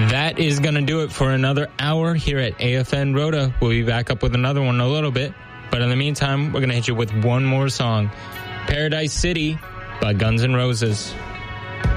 That is going to do it for another hour here at AFN Rhoda. We'll be back up with another one in a little bit. But in the meantime, we're going to hit you with one more song. Paradise City by Guns N' Roses.